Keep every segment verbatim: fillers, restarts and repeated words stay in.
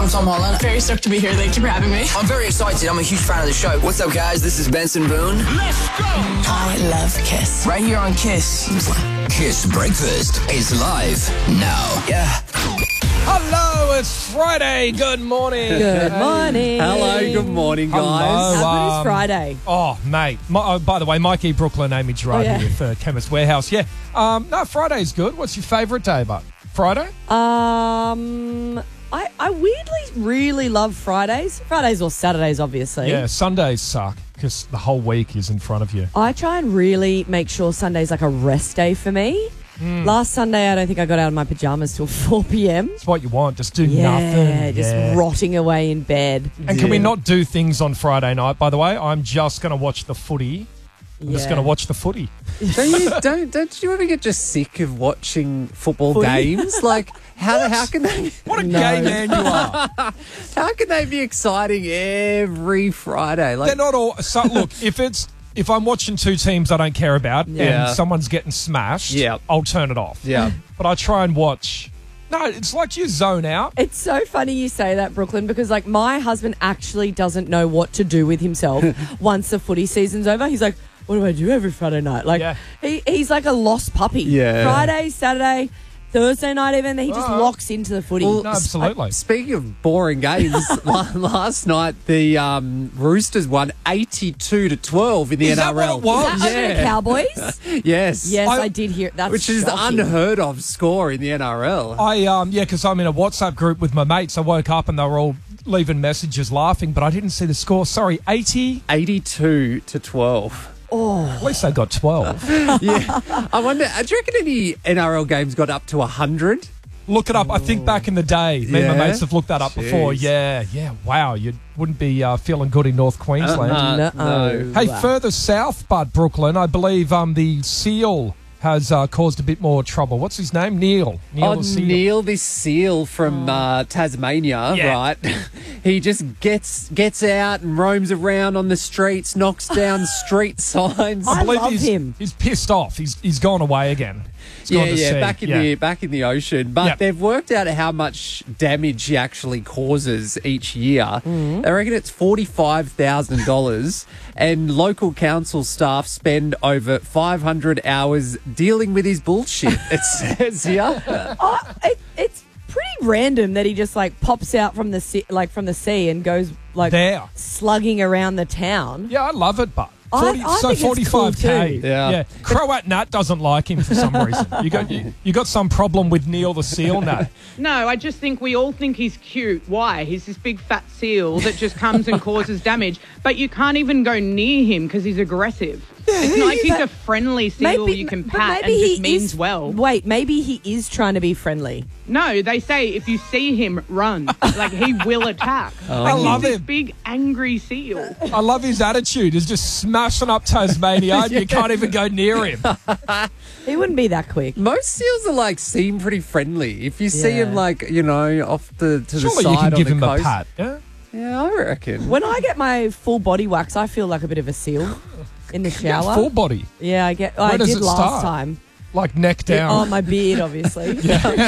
I'm Tom Holland. Very stoked to be here. Thank you for having me. I'm very excited. I'm a huge fan of the show. What's up, guys? This is Benson Boone. Let's go! I love Kiss. Right here on Kiss. Kiss Breakfast is live now. Yeah. Hello, it's Friday. Good morning. Good morning. Hello, good morning, guys. Hello. How good Um, is Friday? Oh, mate. My, oh, by the way, Mikey Brooklyn, Amy Gerard Oh, yeah. here for Chemist Warehouse. Yeah. Um, no, Friday's good. What's your favourite day, but Friday? Um, I, I weirdly really love Fridays. Fridays or Saturdays, obviously. Yeah, Sundays suck because the whole week is in front of you. I try and really make sure Sunday's like a rest day for me. Mm. Last Sunday, I don't think I got out of my pajamas till four p.m. It's what you want. Just do Yeah, nothing. just Yeah. rotting away in bed. And can we not do things on Friday night, by the way? I'm just going to watch the footy. I'm just Yeah. going to watch the footy. Don't you don't don't you ever get just sick of watching football Footy? games? Like how how can they What a No. gay man you are. how can they be exciting every Friday? Like They're not all. So, look, if it's if I'm watching two teams I don't care about Yeah. and someone's getting smashed, Yeah. I'll turn it off. Yeah. But I try and watch. No, it's like you zone out. It's so funny you say that, Brooklyn, because like my husband actually doesn't know what to do with himself once the footy season's over. He's like, what do I do every Friday night? Like Yeah. he, he's like a lost puppy. Yeah. Friday, Saturday, Thursday night even, he just Oh. locks into the footy. Well, No, absolutely. Speaking of boring games, la- last night the um, Roosters won eighty-two to twelve in the Is N that R what L. it was? Is that over the Cowboys? Yes. Yes, I- I, did hear that's Which is the shocking. unheard of score in the N R L. I um yeah, because I'm in a WhatsApp group with my mates. I woke up and they were all leaving messages laughing, but I didn't see the score. Sorry, eighty. eighty-two to twelve. At least they got twelve. Yeah. I wonder, do you reckon any N R L games got up to one hundred? Look it up. I think back in the day, me and my Yeah? mates have looked that up before. Jeez. Yeah, yeah. Wow, you wouldn't be uh, feeling good in North Queensland. Uh-uh. No. No. Hey, further south, but Brooklyn, I believe um, the seal has uh, caused a bit more trouble. What's his name? Neil. Neil Oh, the seal. Neil, this seal from uh, Tasmania, Yeah. right? He just gets gets out and roams around on the streets, knocks down street signs. I believe love he's, him. He's pissed off. He's he's gone away again. He's yeah, gone to yeah, sea. back in Yeah. the back in the ocean. But Yep. they've worked out how much damage he actually causes each year. Mm-hmm. They reckon it's forty five thousand dollars, and local council staff spend over five hundred hours dealing with his bullshit. It says here. Oh, it, it's pretty random that he just like pops out from the sea, like from the sea and goes like There. slugging around the town. Yeah, I love it, but. I- forty, I so think it's cool forty-five K. too. Yeah. yeah. Croat Nat doesn't like him for some reason. You got you, you got some problem with Neil the seal, Nat. No, I just think we all think he's cute. Why? He's this big fat seal that just comes and causes damage. But you can't even go near him because he's aggressive. It's not like he's a friendly seal you can but pat and maybe just he means is, well. Wait, maybe he is trying to be friendly. No, they say if you see him, run. Like he will attack. Like, I love he's this him. big angry seal. I love his attitude. He's just smashing up Tasmania and you can't even go near him. He wouldn't be that quick. Most seals are like seem pretty friendly. If you see Yeah. him like you know off the to the Surely side you can on give the him coast. a pat. Yeah? Yeah, I reckon. When I get my full body wax, I feel like a bit of a seal in the shower. Full body. Yeah, I get. I does did it last start? time. Like neck down. Oh, my beard, obviously.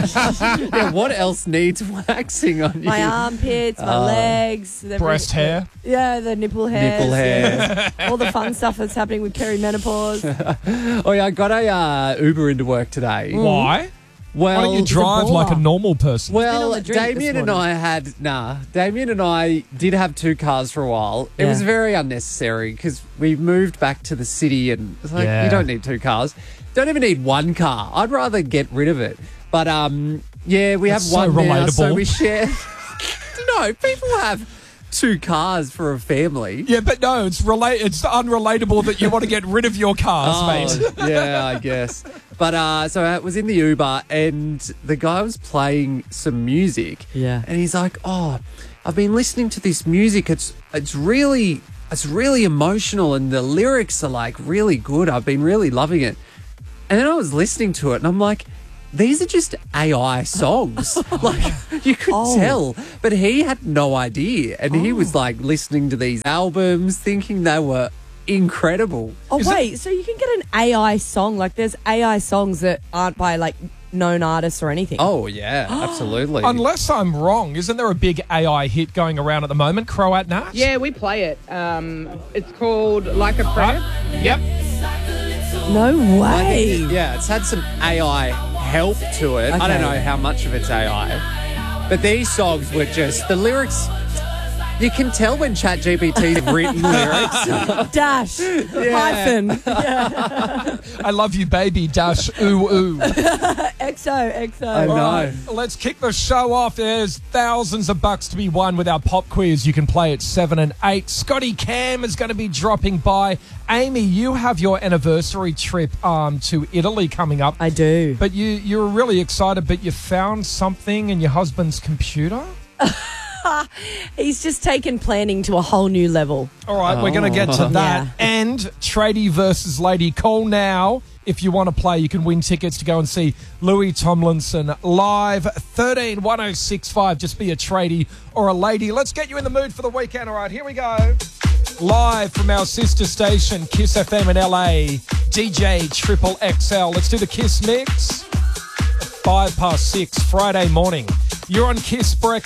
Yeah, what else needs waxing on you? My armpits, my Oh. legs, the Breast hair. Yeah, the nipple hairs. Nipple hair. yeah. All the fun stuff that's happening with perimenopause. Oh yeah, I got a uh, Uber into work today. Why? Well, Why don't you he's a drive like a baller. normal person? been Well, on the drink Damien this and morning. I had nah. Damien and I did have two cars for a while. It Yeah. was very unnecessary because we moved back to the city, and it's like Yeah. you don't need two cars. Don't even need one car. I'd rather get rid of it. But um, yeah, we That's have so one now, so relatable. we share. No, people have two cars for a family. Yeah, but no, it's relate. It's unrelatable that you want to get rid of your cars, mate. Oh, yeah, I guess. But uh, so I was in the Uber and the guy was playing some music. Yeah. And he's like, "Oh, I've been listening to this music. It's it's really it's really emotional and the lyrics are like really good. I've been really loving it." And then I was listening to it and I'm like, these are just A I songs. Like, you could Oh. tell. But he had no idea. And he was like listening to these albums, thinking they were incredible. Oh, Is wait, so you can get an A I song. Like, there's A I songs that aren't by, like, known artists or anything. Oh, yeah, absolutely. Unless I'm wrong, isn't there a big A I hit going around at the moment, Croat Nash? Yeah, we play it. Um, it's called Like a Prayer. Right? Yep. No I way. think, yeah, it's had some A I help to it. I Okay. don't know how much of it's A I. But these songs were just, the lyrics, you can tell when ChatGPT's written lyrics. Dash. Hyphen. I love you, baby, dash, ooh, ooh. X O, X O. I know. All right, let's kick the show off. There's thousands of bucks to be won with our pop quiz. You can play at seven and eight. Scotty Cam is going to be dropping by. Amy, you have your anniversary trip um, to Italy coming up. I do. But you, you were really excited, but you found something in your husband's computer? He's just taken planning to a whole new level. All right, we're going to get to that. Yeah. And Tradie versus Lady. Call now if you want to play. You can win tickets to go and see Louis Tomlinson live. thirteen one oh six five. Just be a tradie or a lady. Let's get you in the mood for the weekend. All right, here we go. Live from our sister station, Kiss F M in L A, D J Triple X L. Let's do the Kiss mix. Five past six, Friday morning. You're on Kiss Breakfast.